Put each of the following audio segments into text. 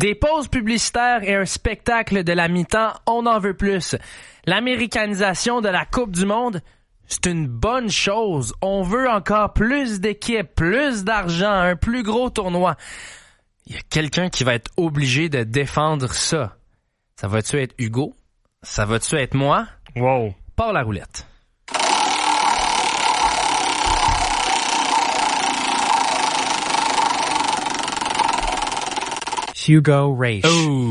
Des pauses publicitaires et un spectacle de la mi-temps, on en veut plus. L'américanisation de la Coupe du Monde, c'est une bonne chose. On veut encore plus d'équipes, plus d'argent, un plus gros tournoi. Il y a quelqu'un qui va être obligé de défendre ça. Ça va-tu être Hugo? Ça va-tu être moi? Wow. Part la roulette. Hugo Raich.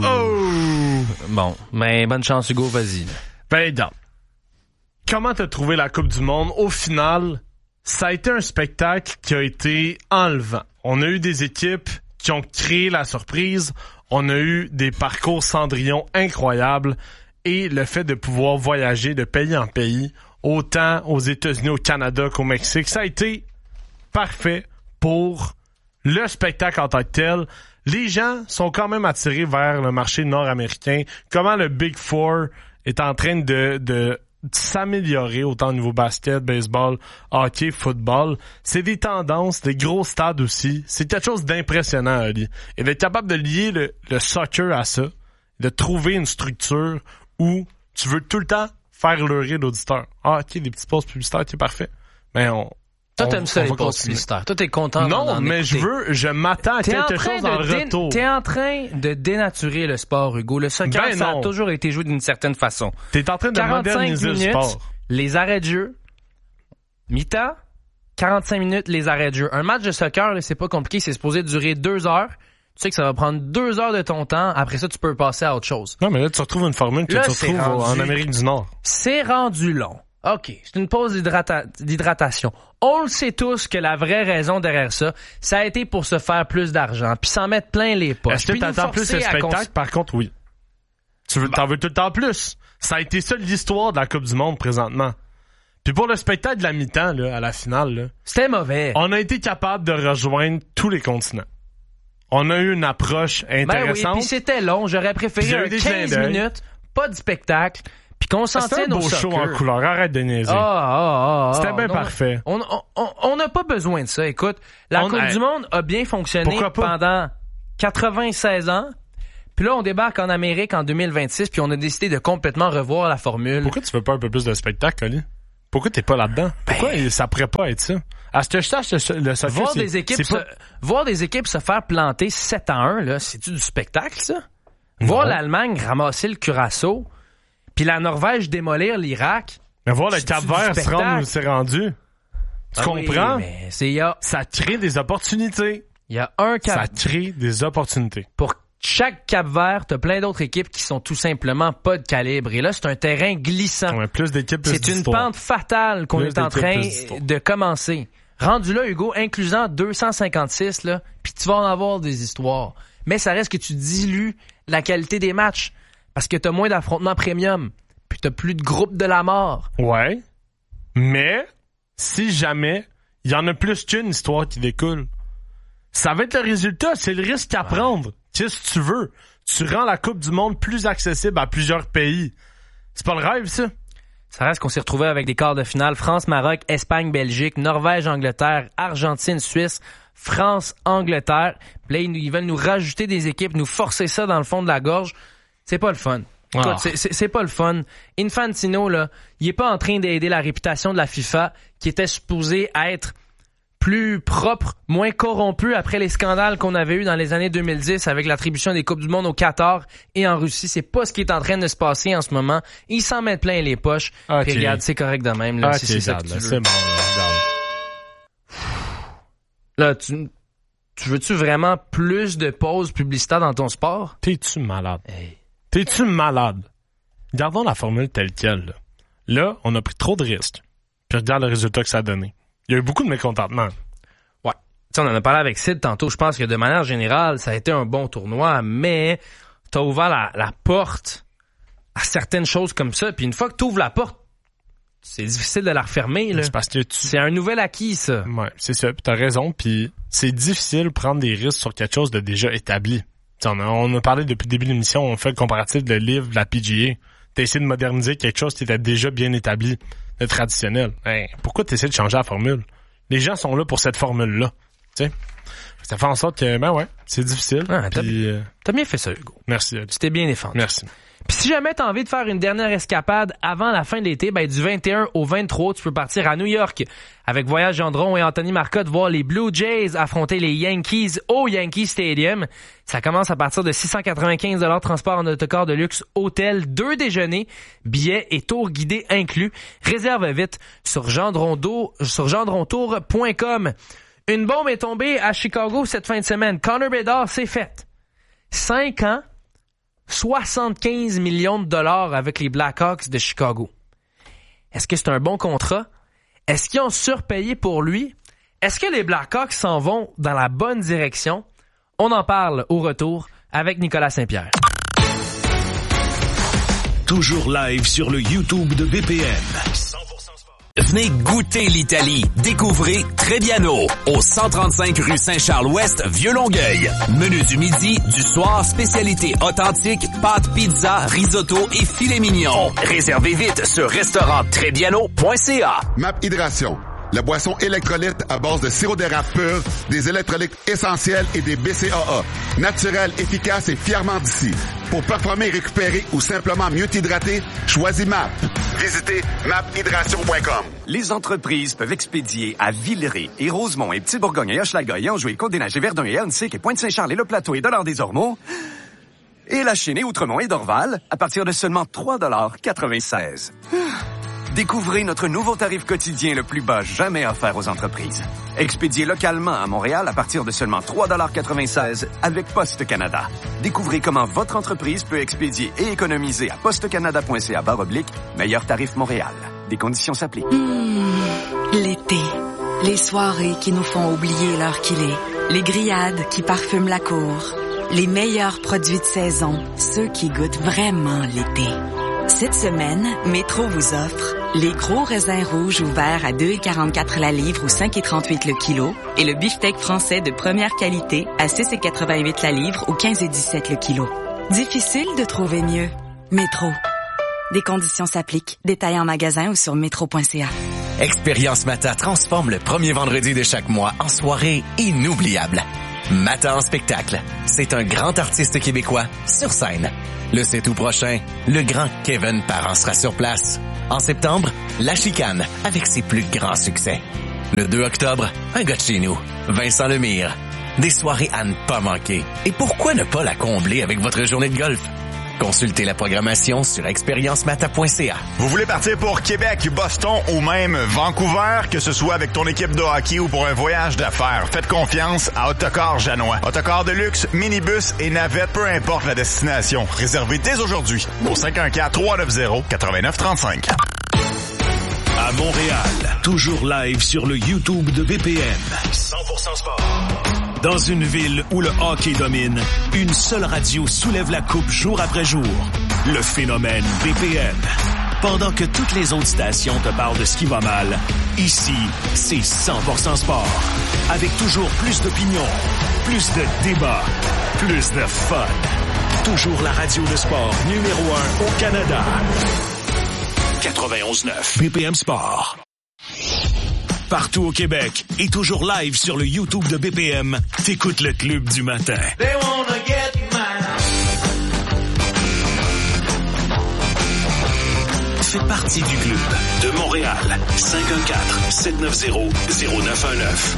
Oh! Bon, mais bonne chance Hugo, vas-y. Ben, non. Comment t'as trouvé la Coupe du Monde? Au final, ça a été un spectacle qui a été enlevant. On a eu des équipes qui ont créé la surprise. On a eu des parcours Cendrillon incroyables. Et le fait de pouvoir voyager de pays en pays, autant aux États-Unis, au Canada qu'au Mexique, ça a été parfait pour le spectacle en tant que tel. Les gens sont quand même attirés vers le marché nord-américain. Comment le Big Four est en train de s'améliorer autant au niveau basket, baseball, hockey, football. C'est des tendances, des gros stades aussi. C'est quelque chose d'impressionnant, Ali. Et d'être capable de lier le soccer à ça, de trouver une structure où tu veux tout le temps faire leurrer l'auditeur. Ah, ok, des petites pauses publicitaires, c'est parfait. Mais toi, t'aimes ça, les pauses publicitaires. Toi, t'es content Non, mais écouter. je m'attends à quelque chose en retour. T'es en train de dénaturer le sport, Hugo. Le soccer, ça a toujours été joué d'une certaine façon. T'es en train de moderniser minutes, le sport. Les arrêts de jeu, mi-temps, 45 minutes, les arrêts de jeu. Un match de soccer, là, c'est pas compliqué, c'est supposé durer 2 heures. Tu sais que ça va prendre 2 heures de ton temps. Après ça, tu peux passer à autre chose. Non, mais là, tu retrouves une formule que là, tu retrouves en Amérique du Nord. C'est rendu long. OK, c'est une pause d'hydratation. On le sait tous que la vraie raison derrière ça, ça a été pour se faire plus d'argent, puis s'en mettre plein les poches. Est-ce que t'attends plus le spectacle? Par contre, oui. T'en veux tout le temps plus. Ça a été ça l'histoire de la Coupe du Monde présentement. Puis pour le spectacle de la mi-temps, là, à la finale, là, c'était mauvais. On a été capable de rejoindre tous les continents. On a eu une approche intéressante. Ben oui, puis c'était long. J'aurais préféré 15 minutes, pas de spectacle. Puis qu'on s'en tienne au soccer. C'était un beau show en couleur. Arrête de niaiser. C'était bien parfait. On n'a pas besoin de ça. Écoute, la Coupe du Monde a bien fonctionné pendant 96 ans. Puis là, on débarque en Amérique en 2026, puis on a décidé de complètement revoir la formule. Pourquoi tu veux pas un peu plus de spectacle, Oli? Pourquoi t'es pas là-dedans? Pourquoi ça pourrait pas être ça? À ce que je sache, le soccer, voir des équipes se faire planter 7-1, là, c'est-tu du spectacle, ça? Non. Voir l'Allemagne ramasser le Curaçao, puis la Norvège démolir l'Irak. Mais voir le Cap-Vert se rendre où c'est rendu. Tu comprends? Mais ça crée des opportunités. Il y a un Cap... Ça crée des opportunités. Pour chaque Cap-Vert, t'as plein d'autres équipes qui sont tout simplement pas de calibre. Et là, c'est un terrain glissant. Ouais, plus d'équipes, plus c'est une pente fatale qu'on est en train de commencer. Rendu là, Hugo, inclusant 256, là, puis tu vas en avoir des histoires. Mais ça reste que tu dilues la qualité des matchs. Parce que t'as moins d'affrontements premium. Puis t'as plus de groupe de la mort. Ouais. Mais, si jamais, il y en a plus qu'une histoire qui découle. Ça va être le résultat. C'est le risque à prendre. Qu'est-ce que tu veux? Tu rends la Coupe du Monde plus accessible à plusieurs pays. C'est pas le rêve, ça? Ça reste qu'on s'est retrouvé avec des quarts de finale. France, Maroc, Espagne, Belgique, Norvège, Angleterre, Argentine, Suisse, France, Angleterre. Puis là, ils veulent nous rajouter des équipes, nous forcer ça dans le fond de la gorge. C'est pas le fun. Écoute, c'est pas le fun. Infantino, là, il est pas en train d'aider la réputation de la FIFA, qui était supposée être plus propre, moins corrompu après les scandales qu'on avait eus dans les années 2010 avec l'attribution des Coupes du Monde au Qatar et en Russie. C'est pas ce qui est en train de se passer en ce moment. Ils s'en mettent plein les poches. Puis regarde, c'est correct de même. Là, c'est ça que tu veux. C'est bon, là, tu veux-tu vraiment plus de pauses publicitaires dans ton sport? T'es-tu malade? Hey. T'es-tu malade? Gardons la formule telle quelle. Là, on a pris trop de risques. Puis regarde le résultat que ça a donné. Il y a eu beaucoup de mécontentement. Ouais. T'sais, on en a parlé avec Sid tantôt. Je pense que de manière générale, ça a été un bon tournoi, mais t'as ouvert la porte à certaines choses comme ça. Puis une fois que t'ouvres la porte, c'est difficile de la refermer. Là. C'est parce que c'est un nouvel acquis, ça. Ouais, c'est ça. Puis t'as raison. Puis c'est difficile de prendre des risques sur quelque chose de déjà établi. On a parlé depuis le début de l'émission, on fait le comparatif de livre de la PGA. T'as essayé de moderniser quelque chose qui était déjà bien établi, de traditionnel. Hey, pourquoi t'essaies de changer la formule? Les gens sont là pour cette formule-là. sais. Ça fait en sorte que, ben ouais, c'est difficile. Ah, t'as bien fait ça, Hugo. Merci. Tu t'es bien défendu. Merci. Puis si jamais t'as envie de faire une dernière escapade avant la fin de l'été, ben du 21 au 23, tu peux partir à New York avec Voyage Gendron et Anthony Marcotte voir les Blue Jays affronter les Yankees au Yankee Stadium. Ça commence à partir de 695 $ transport en autocar de luxe, hôtel, 2 déjeuners, billets et tours guidés inclus. Réserve vite sur gendrontour.com. Une bombe est tombée à Chicago cette fin de semaine. Connor Bedard, c'est fait. 5 ans. 75 millions de $ avec les Blackhawks de Chicago. Est-ce que c'est un bon contrat? Est-ce qu'ils ont surpayé pour lui? Est-ce que les Blackhawks s'en vont dans la bonne direction? On en parle au retour avec Nicolas Saint-Pierre. Toujours live sur le YouTube de BPM. Venez goûter l'Italie. Découvrez Trebbiano au 135 rue Saint-Charles-Ouest, Vieux-Longueuil. Menu du midi, du soir, spécialité authentique, pâtes, pizza, risotto et filet mignon. Réservez vite sur restauranttrebbiano.ca. MAP Hydration, la boisson électrolyte à base de sirop d'érable pur, des électrolytes essentiels et des BCAA. Naturel, efficace et fièrement d'ici. Pour performer, récupérer ou simplement mieux t'hydrater, choisis MAP. Visitez maphydration.com. Les entreprises peuvent expédier à Villeray et Rosemont et Petit-Bourgogne et Hochelaga et Anjou et Côte-des-Neiges et Verdun et Huntsic et Pointe-Saint-Charles et Le Plateau et Dollard-des-Ormeaux et La Chênaie, Outremont et Dorval à partir de seulement 3,96 $. Découvrez notre nouveau tarif quotidien le plus bas jamais offert aux entreprises. Expédié localement à Montréal à partir de seulement 3,96 $ avec Poste Canada. Découvrez comment votre entreprise peut expédier et économiser à postecanada.ca/meilleur tarif Montréal. Des conditions s'appliquent. L'été. Les soirées qui nous font oublier l'heure qu'il est. Les grillades qui parfument la cour. Les meilleurs produits de saison. Ceux qui goûtent vraiment l'été. Cette semaine, Métro vous offre les gros raisins rouges ouverts à 2,44 la livre ou 5,38 le kilo et le beefsteak français de première qualité à 6,88 la livre ou 15,17 le kilo. Difficile de trouver mieux. Métro. Des conditions s'appliquent. Détails en magasin ou sur métro.ca. Expérience Mata transforme le premier vendredi de chaque mois en soirée inoubliable. Mata en spectacle. C'est un grand artiste québécois sur scène. Le 7 août prochain, le grand Kevin Parent sera sur place. En septembre, La Chicane avec ses plus grands succès. Le 2 octobre, un gars de chez nous, Vincent Lemire. Des soirées à ne pas manquer. Et pourquoi ne pas la combler avec votre journée de golf? Consultez la programmation sur expériencemata.ca. Vous voulez partir pour Québec, Boston ou même Vancouver, que ce soit avec ton équipe de hockey ou pour un voyage d'affaires, faites confiance à Autocar Janois. Autocar de luxe, minibus et navette, peu importe la destination. Réservez dès aujourd'hui au 514-390-8935. À Montréal, toujours live sur le YouTube de BPM. 100% sport. Dans une ville où le hockey domine, une seule radio soulève la coupe jour après jour. Le phénomène BPM. Pendant que toutes les autres stations te parlent de ce qui va mal, ici, c'est 100% sport. Avec toujours plus d'opinions, plus de débats, plus de fun. Toujours la radio de sport numéro 1 au Canada. 91.9 BPM Sport. Partout au Québec et toujours live sur le YouTube de BPM, t'écoutes le Club du matin. They wanna get mine. Fais partie du club de Montréal. 514-790-0919.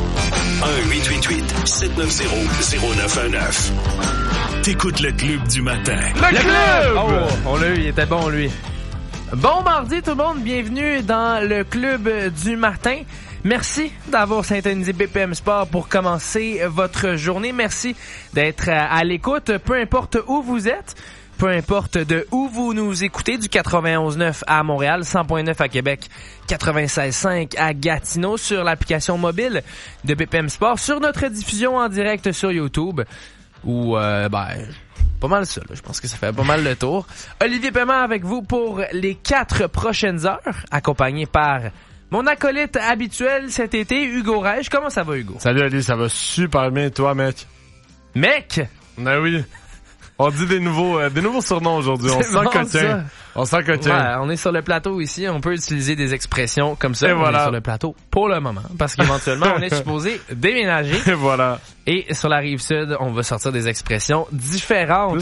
1-888-790-0919. T'écoutes le Club du matin. Le club! Oh, on l'a eu, il était bon, lui. Bon mardi tout le monde, bienvenue dans le Club du matin. Merci d'avoir syntonisé BPM Sport pour commencer votre journée. Merci d'être à l'écoute, peu importe où vous êtes, peu importe de où vous nous écoutez, du 91.9 à Montréal, 100.9 à Québec, 96.5 à Gatineau, sur l'application mobile de BPM Sport, sur notre diffusion en direct sur YouTube, ou pas mal ça, là. Je pense que ça fait pas mal le tour. Olivier Paiement avec vous pour les 4 prochaines heures, accompagné par mon acolyte habituel cet été, Hugo Reich. Comment ça va, Hugo? Salut Ali, ça va super bien, toi, mec? Mec? Ben oui. On dit des nouveaux surnoms aujourd'hui. On se sent bon, coquin. On sent que on est sur le plateau ici, on peut utiliser des expressions comme ça. Et on est sur le plateau pour le moment, parce qu'éventuellement, on est supposé déménager. Et voilà. Et sur la rive sud, on va sortir des expressions différentes.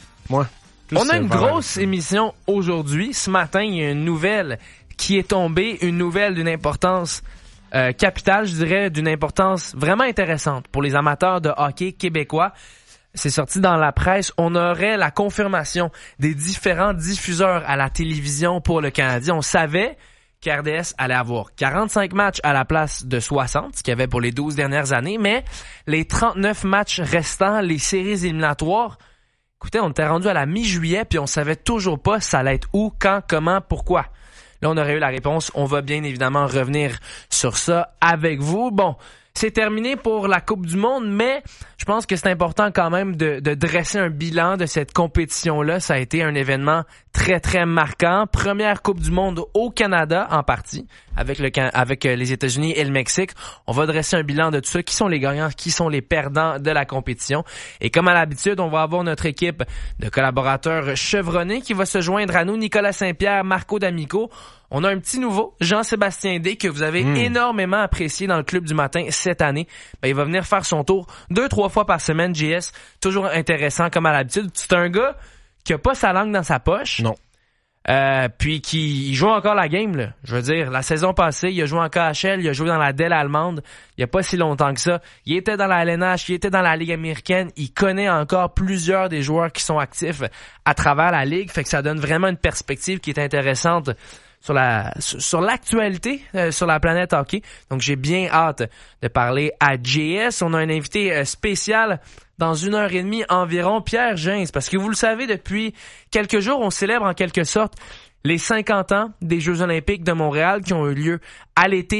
On a une grosse émission aujourd'hui. Ce matin, il y a une nouvelle qui est tombée, une nouvelle d'une importance capitale, je dirais, d'une importance vraiment intéressante pour les amateurs de hockey québécois. C'est sorti dans la presse. On aurait la confirmation des différents diffuseurs à la télévision pour le Canadien. On savait qu'RDS allait avoir 45 matchs à la place de 60, ce qu'il y avait pour les 12 dernières années, mais les 39 matchs restants, les séries éliminatoires, écoutez, on était rendu à la mi-juillet puis on savait toujours pas ça allait être où, quand, comment, pourquoi. Là, on aurait eu la réponse. On va bien évidemment revenir sur ça avec vous. Bon, c'est terminé pour la Coupe du Monde, mais je pense que c'est important quand même de dresser un bilan de cette compétition-là. Ça a été un événement très, très marquant. Première Coupe du Monde au Canada, en partie, avec les États-Unis et le Mexique. On va dresser un bilan de tout ça. Qui sont les gagnants, qui sont les perdants de la compétition. Et comme à l'habitude, on va avoir notre équipe de collaborateurs chevronnés qui va se joindre à nous. Nicolas Saint-Pierre, Marco D'Amico. On a un petit nouveau, Jean-Sébastien D, que vous avez énormément apprécié dans le Club du matin cette année. Ben, il va venir faire son tour 2-3 fois par semaine, JS. Toujours intéressant comme à l'habitude. C'est un gars qui a pas sa langue dans sa poche. Non. Puis qui joue encore la game, là. Je veux dire, la saison passée, il a joué en KHL, il a joué dans la DEL allemande, il y a pas si longtemps que ça. Il était dans la LNH, il était dans la Ligue américaine, il connaît encore plusieurs des joueurs qui sont actifs à travers la Ligue, fait que ça donne vraiment une perspective qui est intéressante sur l'actualité sur la planète hockey. Donc j'ai bien hâte de parler à JS. On a un invité spécial dans 1h30 environ, Pierre Gins, parce que vous le savez, depuis quelques jours, on célèbre en quelque sorte les 50 ans des Jeux olympiques de Montréal qui ont eu lieu à l'été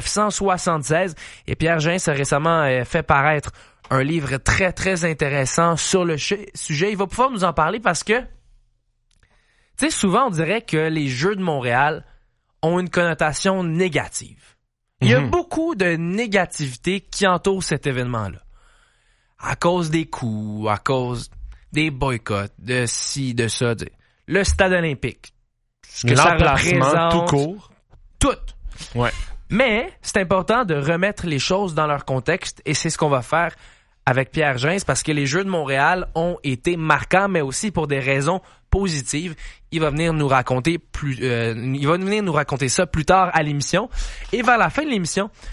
1976. Et Pierre Gins a récemment fait paraître un livre très, très intéressant sur le sujet. Il va pouvoir nous en parler parce que tu sais, souvent, on dirait que les Jeux de Montréal ont une connotation négative. Il y a beaucoup de négativité qui entoure cet événement-là. À cause des coups, à cause des boycotts, de ci, de ça. Le stade olympique. Ce que ça représente. Tout court. Tout. Ouais. Mais c'est important de remettre les choses dans leur contexte et c'est ce qu'on va faire avec Pierre Gins parce que les Jeux de Montréal ont été marquants, mais aussi pour des raisons positives. Il va venir nous raconter ça plus tard à l'émission. Et vers la fin de l'émission,